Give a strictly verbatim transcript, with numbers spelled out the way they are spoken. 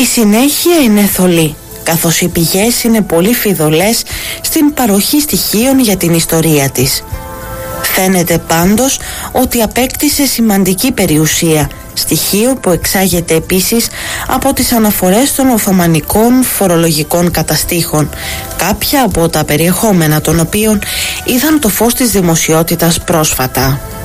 Η συνέχεια είναι θολή, καθώς οι πηγές είναι πολύ φιδωλές στην παροχή στοιχείων για την ιστορία της. Φαίνεται πάντως ότι απέκτησε σημαντική περιουσία, στοιχείο που εξάγεται επίσης από τις αναφορές των Οθωμανικών φορολογικών καταστήχων, κάποια από τα περιεχόμενα των οποίων είδαν το φως της δημοσιότητας πρόσφατα.